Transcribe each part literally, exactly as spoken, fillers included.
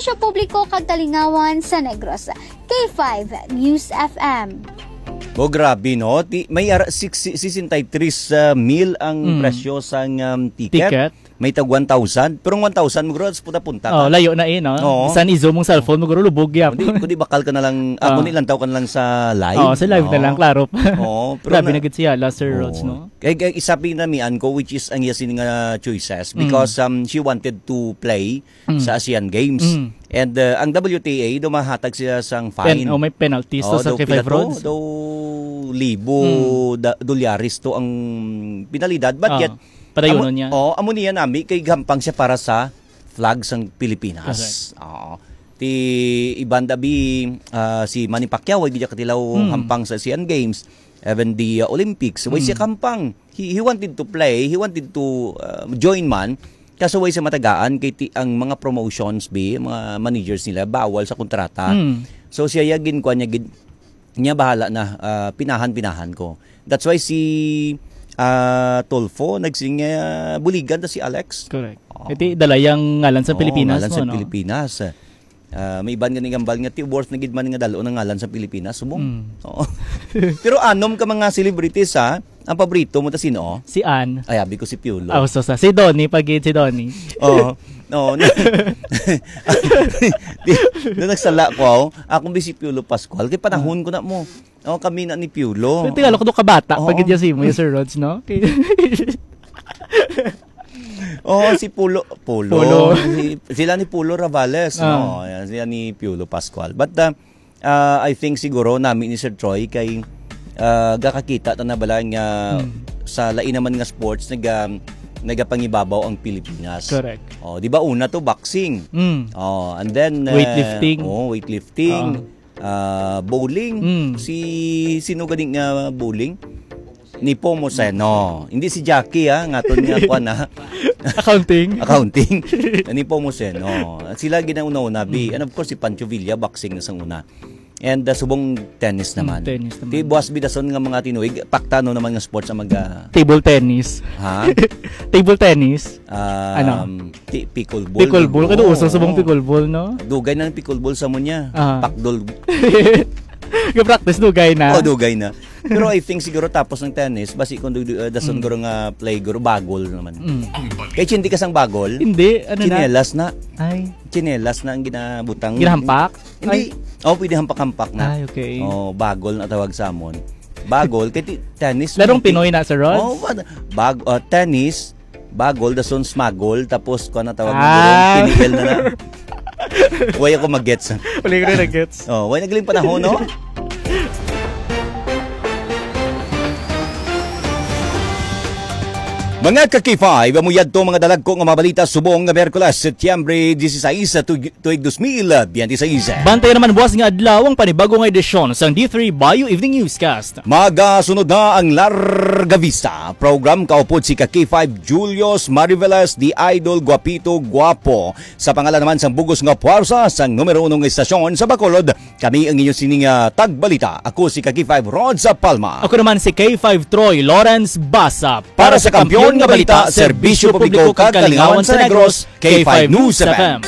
serbisyo publiko kag talingawan sa Negros. K five News F M. O grabe no, Ti, may sixty-three uh, mil ang mm. presyo sa um, ticket. ticket. May tag one thousand, pero one thousand mo guro punta-punta Oh, ka. layo na eh, no? Oo. San izo mong cellphone mo guro lubog yap. Kundi, kundi bakal ka na lang, ako uh. nilang taw ka na lang sa live. Oh, sa live oh. na lang, klaro pa. Oo. Pero grabe na gid siya, Sir Rods, no? Kaya, kaya isapin na mian ko, which is ang yasin nga choices, because mm. um, she wanted to play mm. sa Asian Games. Mm. And uh, ang W T A, dumahatag siya sang fine. Pen, oh, may penalties oh, to sa K five Rods. Do libo mm. da, dolyaris to ang pinalidad. But oh. yet, Amo, niya. Oh, amo niya nami kay gampang siya para sa flag sang Pilipinas. Oo. Ti ibanda bi uh, si Manny Pacquiao ay gidya katilaw hmm. hampang sa Asian Games, even the uh, Olympics. Way hmm. siya kampang. He, he wanted to play, he wanted to uh, join man. Kaso way siya matagaan kay ti, ang mga promotions bi, mga managers nila bawal sa kontrata. Hmm. So siya yagin ko niya gid niya bahala na uh, pinahan-pinahan ko. That's why si Uh, Tolfo, nagsing uh, buligan na si Alex. Correct. Oh. Iti dalayang ngalan sa oh, Pilipinas ngalan mo, sa no? Pilipinas. Uh, may iban nga ni gambal nga ti worth na gidman nga dalo ng ngalan sa Pilipinas. Subong. Mm. Oh. Pero anom ka mga celebrities ha. Ang paborito mo ta sino? Si Ann. Ay, abi ko si Piolo. Oh, so, so, si Donnie, pagid si Donnie. Oo. No, no. Doon nagsala ko, akong si Piolo Pascual. Kaya panahon ko na mo. Oh, kami na ni Piolo. Pero tingala ko doon kabata, oh. Pagid niya si mo, Sir Rods, no? Oh, si Pulo. Pulo. Pulo. si, sila ni Pulo Ravales. Uh. No? Yan, sila ni Piolo Pascual. But uh, uh, I think siguro namin ni Sir Troy kay uh, gakakita ta na bala nga hmm. sa lain naman nga sports naga nagapangibabaw ang Pilipinas. Correct. Oh, di ba una to boxing. Mm. Oh, and then uh, weightlifting. Oh, weightlifting. Uh. Uh, bowling. Mm. Si sino ganing nga uh, bowling? Ni Pomo Seno. Hindi si Jackie ha, ngaton nga ko na. Accounting. Accounting. Ni Pomo Seno. Sila ginauna-una bi. And of course si Pancho Villa boxing na sang una. And uh, subong tennis naman. Mm, tennis naman. Ti buwas bidason nga mga tinuig, paktano naman nga sports ang maga table tennis. Ha? Table tennis. Um, ano? Ti pickleball. Pickleball kado uso subong pickleball, no? Dugay na ng pickleball sa mo niya. Uh-huh. Pakdol. Ga-practice dugay na. Oh, dugay na. Pero I think siguro tapos ng tennis, basi kung uh, dason mm. guro nga play guro bagol naman. Mm. Kay hindi ka sang bagol? Hindi, ano chinelas na? na. Ay, chinelas na ang ginabutang. Ginahampak? Hindi. Oh, pwede hampak-hampak na. Ay, okay. Oh, bagol na tawag sa amon. Bagol kay tennis. Larong Pinoy na Sir Rods? Oh, bag uh, tennis, bagol dason smagol tapos ko na tawag ah. guro kinigel na na. Way ako mag-gets. Wala ko na gets. Oh, way nagaling panahon, no? Mga ka-K five, amuyad to mga dalag ko nga mabalita subong nga Merkulas, Setyembre disisays, tuig two mil twenty-six. Bantay naman buwas nga adlaw ang panibago nga edisyon sa D three Bio Evening Newscast. Magasunod na ang Larga Vista program kaupod si ka-K five Julius Mariveles, the idol guapito guapo. Sa pangalan naman sang bugos nga puwersa sang numero unong estasyon sa Bacolod, kami ang inyong sining tagbalita. Ako si ka-K five Rod sa Palma. Ako naman si K five Troy Lawrence Basa. Para, para sa kampiyon nga balita, serbisyo publiko kag kalingawan sa Negros, K five News F M.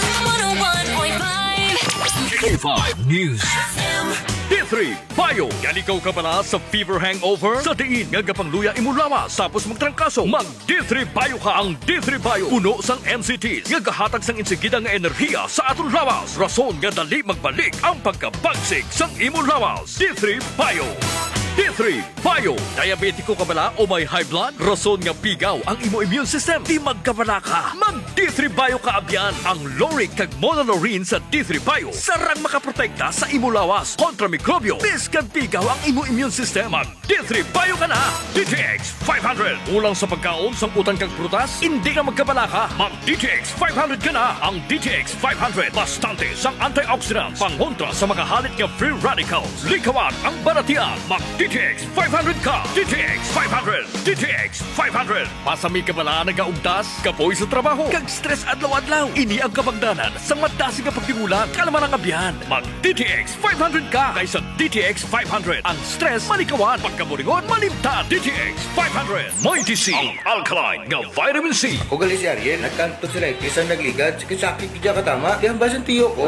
K five News F M. D three Bio. Yan ikaw ka pala sa fever hangover? Sa diin nga gapangluya imulawas tapos magtrangkaso. Mag D three Bio ka ang D three Bio. Puno sang M C Ts. Nga gahatag sang insigida nga enerhiya sa aton lawas. Rason nga dali magbalik ang pagkabagsik sang imulawas. D three Bio. D three Bio. Diabetiko ka bala o may high blood? Rason nga pigaw ang imo immune system. Di magkabala ka. Mag D three Bio ka abyan. Ang Loric kag Monolorine sa D three Bio. Sarang makaprotekta sa imo lawas kontra mikrobyo. Bis kag pigaw ang imo immune system. Mag D three Bio ka na. D T X five hundred. Ulang sa pagkaon, sangkutan kag prutas, hindi na magkabala ka. Mag D T X five hundred ka na. Ang D T X five hundred. Bastante sang antioxidants. Pangontra sa makahalit nga free radicals. Likawan ang baratian. Mag D T X five hundred ka. D T X five hundred. D T X five hundred. Pasami ka bala nagaugtas, kapoy sa trabaho, kag stress adlaw-adlaw. Ini ang kabagdanan sa madasi nga pagtingulan. Kalaman ang abyan. Mag D T X five hundred ka. Kaysa D T X five hundred. Ang stress malikawan, pagkaburingon malimtan. D T X five hundred. Mighty C. Ang alkaline nga vitamin C. Ako gali si Ariel, nagkanto sila ikis ang nagligad. Sakit-sakit ka katama. Di ang basan tiyo ko.